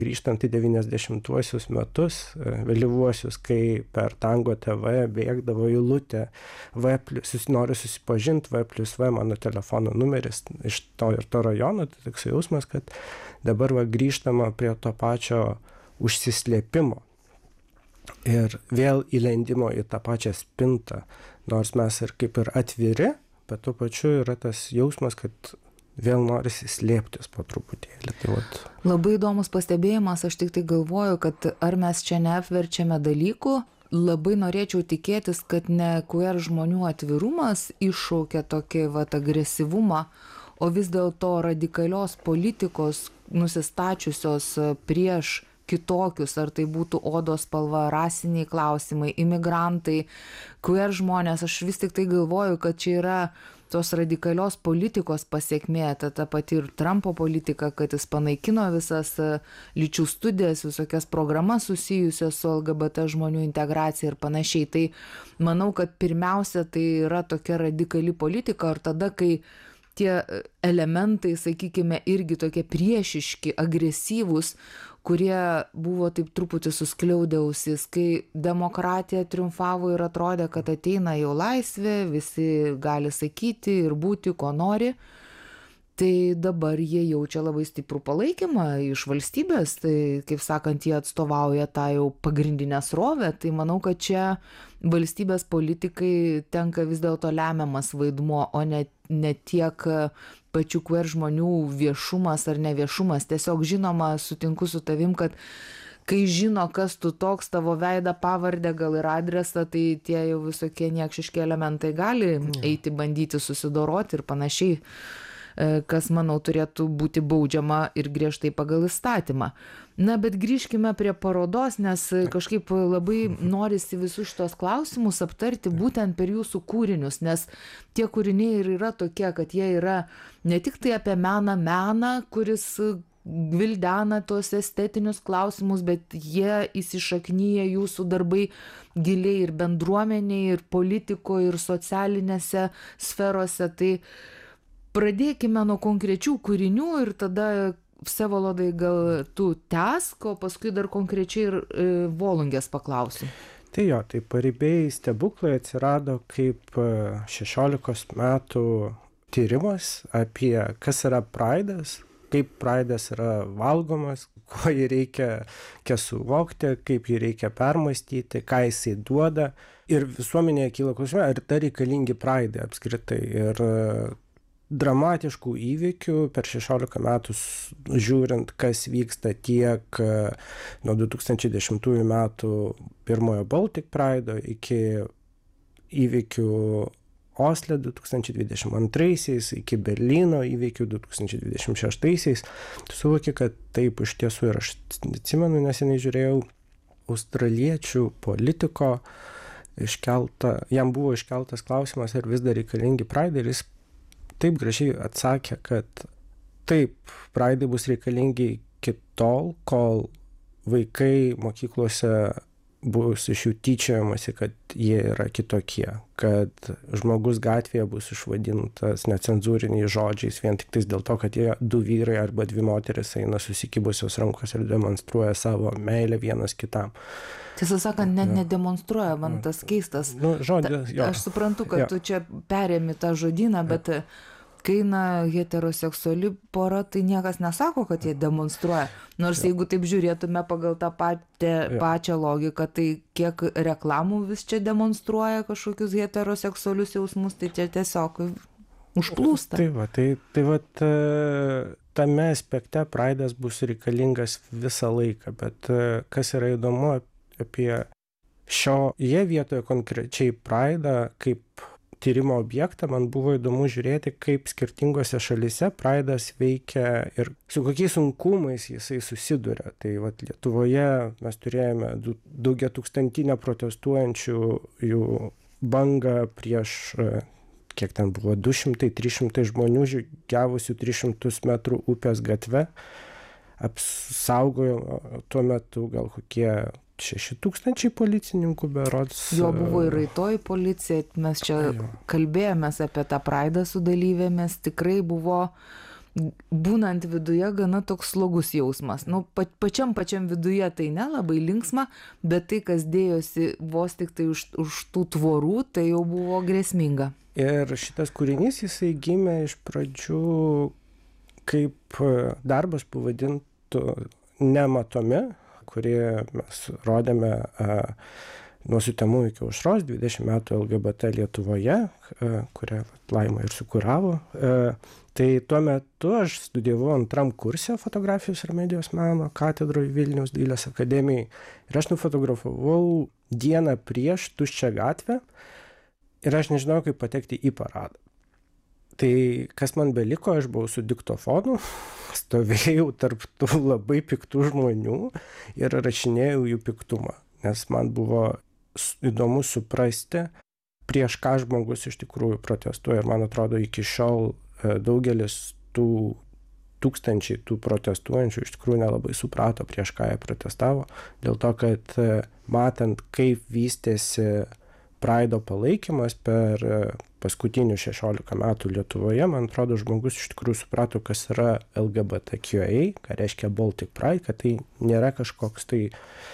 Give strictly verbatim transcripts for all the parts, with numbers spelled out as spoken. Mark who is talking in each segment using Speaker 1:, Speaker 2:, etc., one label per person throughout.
Speaker 1: grįžtant į devyniasdešimtuosius metus, vėlyvuosius, kai per Tango T V bėgdavo eilutė, V plus, noriu susipažinti, V plus V, mano telefono numeris iš to ir to rajono, tai toks jausmas, kad dabar va grįžtama prie to pačio užsislėpimo ir vėl įlendimo į tą pačią spintą, nors mes ir kaip ir atviri, bet tuo pačiu yra tas jausmas, kad vėl norisi slėptis po truputėlį. Tai vat.
Speaker 2: Labai įdomus pastebėjimas, aš tik tai galvoju, kad ar mes čia neapverčiame dalykų, labai norėčiau tikėtis, kad ne queer žmonių atvirumas iššaukia tokį vat agresyvumą, o vis dėlto radikalios politikos nusistačiusios prieš kitokius, ar tai būtų odos spalva, rasiniai klausimai, imigrantai, queer žmonės, aš vis tik tai galvoju, kad čia yra tos radikalios politikos pasekmė, ta, ta pati ir Trumpo politika, kad jis panaikino visas lyčių studijas, visokias programas susijusias su L G B T žmonių integracija ir panašiai. Tai manau, kad pirmiausia tai yra tokia radikali politika, ir tada, kai tie elementai, sakykime, irgi tokie priešiški, agresyvūs, kurie buvo taip truputį suskliaudę ausis, kai demokratija triumfavo ir atrodė, kad ateina jau laisvė, visi gali sakyti ir būti, ko nori, tai dabar jie jaučia labai stiprų palaikymą iš valstybės, tai, kaip sakant, jie atstovauja tą jau pagrindinę srovę, tai manau, kad čia valstybės politikai tenka vis dėlto lemiamas vaidmuo, o ne, ne tiek pačių queer žmonių viešumas ar neviešumas. Tiesiog žinoma, sutinku su tavim, kad kai žino, kas tu toks, tavo veidą, pavardę, gal ir adresą, tai tie jau visokie niekšiški elementai gali eiti, bandyti susidoroti ir panašiai, kas, manau, turėtų būti baudžiama ir griežtai pagal įstatymą. Na, bet grįžkime prie parodos, nes kažkaip labai norisi visus šitos klausimus aptarti būtent per jūsų kūrinius, nes tie kūriniai ir yra tokie, kad jie yra ne tik tai apie meną, meną, kuris gvildena tuos estetinius klausimus, bet jie įsišaknyja jūsų darbai giliai ir bendruomenėje, ir politikoje, ir socialinėse sferose. Tai pradėkime nuo konkrečių kūrinių ir tada, Vsevolodai, gal tu tęsk, o paskui dar konkrečiai ir e, Volungės paklausiu.
Speaker 1: Tai jo, tai Paribiai stebuklai atsirado kaip šešiolikos metų tyrimas apie kas yra praidas, kaip praidas yra valgomas, ko jį reikia suvokti, kaip jį reikia permastyti, ką jisai duoda. Ir visuomenėje kyla klausimai, ar tai reikalingi praidai apskritai. Ir dramatiškų įvykių per šešiolika metų žiūrint, kas vyksta tiek nuo du tūkstančiai dešimtųjų metų pirmojo Baltic Pride'o iki įvykių Osle du tūkstančiai dvidešimt antraisiais, iki Berlyno įvykių du tūkstančiai dvidešimt šeštaisiais. Tu suvoki, kad taip iš tiesų, ir aš atsimenu, neseniai žiūrėjau australiečių politiko iškeltą, jam buvo iškeltas klausimas, ar vis dar reikalingi praidai, ir jis taip gražiai atsakė, kad taip, praidai bus reikalingi iki tol, kol vaikai mokyklose bus iš jų tyčiojamasi, kad jie yra kitokie, kad žmogus gatvėje bus išvadintas necenzūriniais žodžiais vien tik tais dėl to, kad jie du vyrai arba dvi moteris eina susikibusios rankos ir demonstruoja savo meilę vienas kitam.
Speaker 2: Tiesą sakant, net nedemonstruoja, man tas keistas.
Speaker 1: Nu, žodis, jo.
Speaker 2: Aš suprantu, kad jo. Tu čia perėmi tą žodyną, bet kai na heteroseksuali pora, tai niekas nesako, kad jie demonstruoja. Nors jo. Jeigu taip žiūrėtume pagal tą patę, pačią logiką, tai kiek reklamų vis čia demonstruoja kažkokius heteroseksualius jausmus, tai čia tiesiog užplūsta.
Speaker 1: Tai va, tai, tai va, tame aspekte praidas bus reikalingas visą laiką, bet kas yra įdomu apie šioje vietoje konkrečiai praidą kaip tyrimo objektą, man buvo įdomu žiūrėti, kaip skirtingose šalyse praidas veikia ir su kokiais sunkumais jisai susiduria. Tai vat Lietuvoje mes turėjome daugiatūkstantinę protestuojančių jų bangą prieš, kiek ten buvo, du šimtai trys šimtai žmonių žygiavusių tris šimtus metrų upės gatve. Apsaugojo tuo metu gal kokie šeši tūkstančiai policininkų berods.
Speaker 2: Jo buvo ir raitoji policija, mes čia kalbėjomės apie tą praidą su dalyvėmis, tikrai buvo būnant viduje gana toks slogus jausmas. Nu, pa, pačiam pačiam viduje tai nelabai linksma, bet tai, kas dėjosi vos tik tai už, už tų tvorų, tai jau buvo grėsminga.
Speaker 1: Ir šitas kūrinys, jisai gimė iš pradžių kaip darbas pavadintų Nematomi, kurį mes rodėme uh, nuo sutemų iki aušros, dvidešimt metų L G B T Lietuvoje, kurią Laima ir sukuravo. Tai tuo metu aš studijavau antram kurse fotografijos ir medijos meno katedroje Vilniaus dailės akademijai ir aš nufotografavau dieną prieš Tuščią gatvę ir aš nežinojau, kaip patekti į paradą. Tai kas man beliko, aš buvau su diktofonu, stovėjau tarp tų labai piktų žmonių ir rašinėjau jų piktumą, nes man buvo įdomu suprasti, prieš ką žmogus iš tikrųjų protestuoja. Ir man atrodo, iki šiol daugelis tų tūkstančiai tų protestuojančių iš tikrųjų nelabai suprato, prieš ką jie protestavo. Dėl to, kad matant, kaip vystėsi Praido palaikymas per paskutinius šešiolika metų Lietuvoje, man atrodo, žmogus iš tikrųjų suprato, kas yra L G B T Q I A, ką reiškia Baltic Pride, kad tai nėra kažkoks tai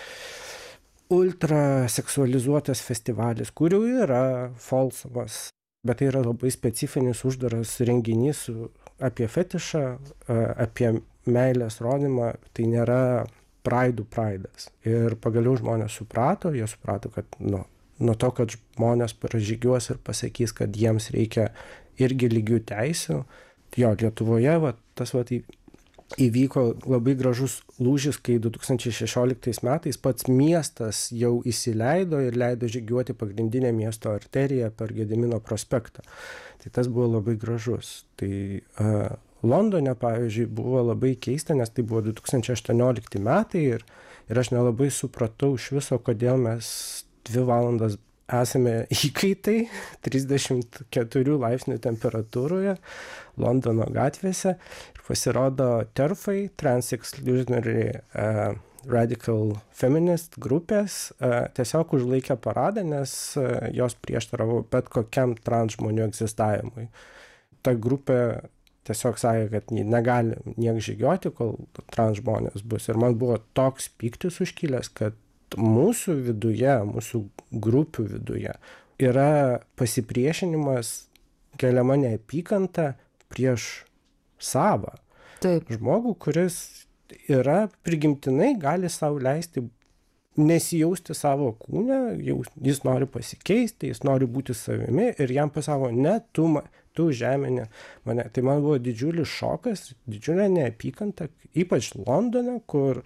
Speaker 1: ultra seksualizuotas festivalis, kurių yra Folsomas, bet tai yra labai specifinis uždaras renginys apie fetišą, apie meilės rodymą, tai nėra praidų praidas. Ir pagaliau žmonės suprato, jie suprato, kad nu, nuo to, kad žmonės pražygiuos ir pasakys, kad jiems reikia irgi lygių teisių, jo, Lietuvoje va, tas va, tai įvyko labai gražus lūžis, kai du tūkstančiai šešioliktais metais pats miestas jau įsileido ir leido žygiuoti pagrindinę miesto arteriją per Gedimino prospektą. Tai tas buvo labai gražus. Tai uh, Londone, pavyzdžiui, buvo labai keista, nes tai buvo du tūkstančiai aštuoniolikti metai ir, ir aš nelabai supratau iš viso, kodėl mes dvi valandas esame įkaitai trisdešimt keturių laipsnių temperatūroje Londono gatvėse. Ir pasirodo TERFai, Trans-Exclusionary uh, Radical Feminist grupės, uh, tiesiog užlaikė paradą, nes uh, jos prieštaravo bet kokiam trans žmonių egzistavimui. Ta grupė tiesiog sakė, kad negali niek žygiuoti, kol trans žmonės bus. Ir man buvo toks pyktis užkilęs, kad mūsų viduje, mūsų grupių viduje yra pasipriešinimas, keliama neapykanta prieš savą.
Speaker 2: Taip.
Speaker 1: Žmogų, kuris yra prigimtinai, gali savo leisti nesijausti savo kūne, jis nori pasikeisti, jis nori būti savimi ir jam pasako, ne, tu, tu žemini mane. Tai man buvo didžiulis šokas, didžiulė neapykanta, ypač Londone, kur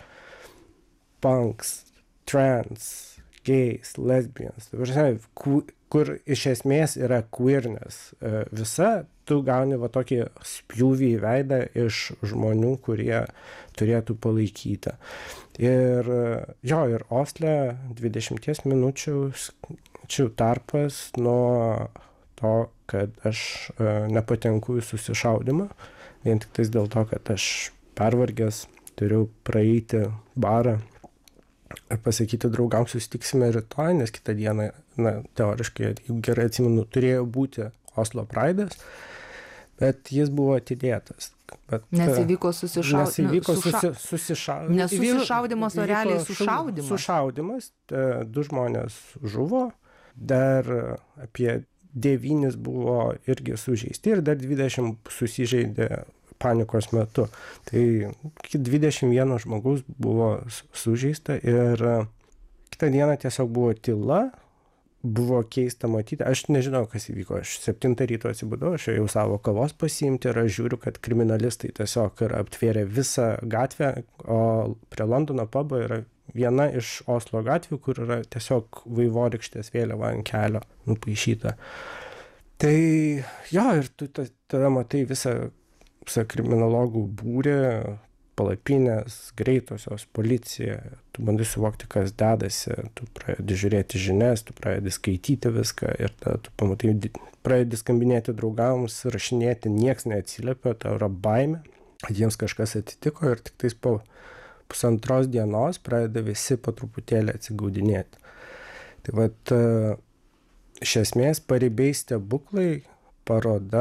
Speaker 1: punks, trans, gays, lesbians, kur iš esmės yra queerness visa, tu gauni va tokį spjūvį į veidą iš žmonių, kurie turėtų palaikyti. Ir jo, ir Osle dvidešimties minučių tarpas nuo to, kad aš nepatenku į susišaudymą, vien tik tais dėl to, kad aš pervargęs turiu praeiti barą ir pasakyti draugams, susitiksime rytoj, nes kitą dieną, na, teoriškai, jeigu gerai atsimenu, turėjo būti Oslo Pride'as, bet jis buvo atidėtas. Bet,
Speaker 2: nes įvyko susišaudimas.
Speaker 1: Nes įvyko susi, susišaudimas.
Speaker 2: Nes susišaudimas, o realiai sušaudimas.
Speaker 1: Sušaudimas, du žmonės žuvo, dar apie devynis buvo irgi sužeisti ir dar dvidešimt susižeidė panikos metu. Tai dvidešimt vienas žmogus buvo sužeista ir kitą dieną tiesiog buvo tyla, buvo keista matyti. Aš nežinau, kas įvyko. Aš septintą ryto atsibudau, aš jau savo kavos pasiimti ir aš žiūriu, kad kriminalistai tiesiog yra aptvėrę visą gatvę, o prie Londono pubo yra viena iš Oslo gatvių, kur yra tiesiog vaivorykštės vėliava ant kelio nupaišyta. Tai jo, ir tu tada matai visą visą kriminologų būrį, palapinės, greitosios, policija, tu bandai suvokti, kas dedasi, tu pradedi žiūrėti žinias, tu pradedi skaityti viską ir tada tu pamatai, pradedi skambinėti draugams, rašinėti, nieks neatsiliepia, tai yra baimė, kad jiems kažkas atitiko ir tik tais po pusantros dienos pradeda visi po truputėlį atsigaudinėti. Tai vat, iš esmės, paribiai stebuklai, paroda,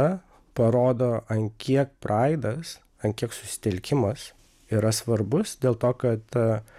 Speaker 1: parodo, ant kiek praidas, ant kiek susitelkimas yra svarbus, dėl to, kad